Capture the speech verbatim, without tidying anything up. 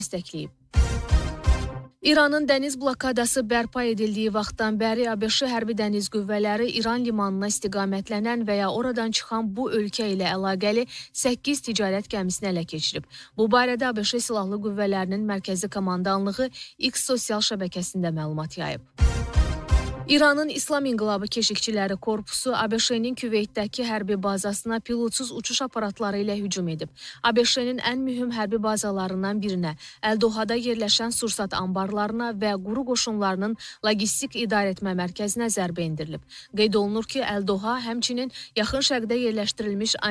dəstəkləyib. İranın dəniz blokadası bərpa edildiyi vaxtdan bəri ABŞ hərbi dəniz qüvvələri İran limanına istiqamətlənən və ya oradan çıxan bu ölkə ilə əlaqəli səkkiz ticarət gəmisini ələ keçirib. Bu barədə ABŞ Silahlı Qüvvələrinin Mərkəzi Komandanlığı X sosial şəbəkəsində məlumat yayıb. İranın İslam İnqilabı Keşikçiləri Korpusu ABŞ-nin Küveytdəki hərbi bazasına pilotsuz uçuş aparatları ilə hücum edib. ABŞ-nin ən mühüm hərbi bazalarından birinə, Əl-Dohada yerləşən sursat anbarlarına və quru qoşunlarının logistik idarəetmə mərkəzinə zərbə endirilib. Qeyd olunur ki, Əl-Doha həmçinin yaxın şərqdə yerləşdirilmiş